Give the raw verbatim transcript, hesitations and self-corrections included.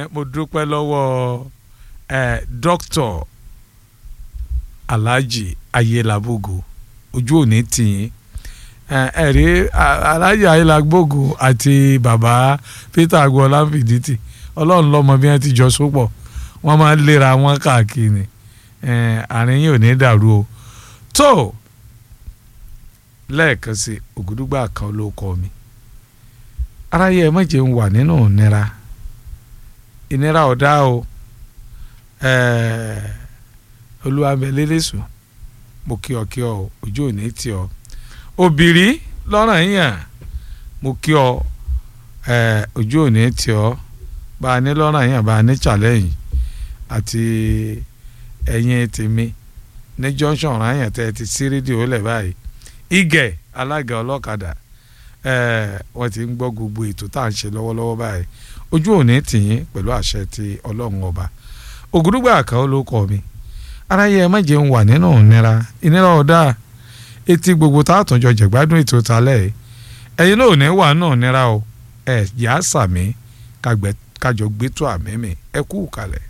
mo dúpẹ́ lọ́wọ́ ẹ dókítà Alhaji Ayélabógo ojú òní tìyín ẹ rí Alhaji Ayélabógo àti bàbá Peter Agboola Fìdítì ọlọ́run lọ́mọ bí wọ́n ti jọ sopọ̀ wọ́n máa ń lera wọn káàkiri àárín yìí ò ní dàrú o tó lẹ́ẹ̀kan sí Ògúdúgbà kan ló kọ́ mi aráyé ẹ má jẹ́ ń wà nínú ìnira ìnira ọ̀dá o olúwàbẹ̀lẹ́lẹ́sùn mo kí ọ kí ọ ojú òní tì ọ òbírí lọ́ràn yàn mo kí ọ ojú òní tì ọ bá a ní lọ́ràn yàn bá a ní challenge àti ẹ̀yìn tèmi ní junction ráyàn tẹ́ ẹ ti sí rédíò lẹ̀ báyìí Ìgẹ̀ alága ọlọ́kadà wọ́n ti ń gbọ́ gbogbo ètò tá à ń ṣe lọ́wọ́lọ́wọ́ báyìí ojú òní tìyín pẹ̀lú àṣẹ ti ọlọ́run ọba Ògúdúgbà kan ló kọ́ mi aráyé ẹ má jẹ́ ń wà nínú ìnira ìnira ọ̀dà etí gbogbo tá a tún jọ jẹ̀gbádùn ètò talẹ̀ ẹ̀yin náà ò ní wà náà nira o ẹ̀ yà á sàmì kájọ gbé tó àmì mi ẹ kú kalẹ̀.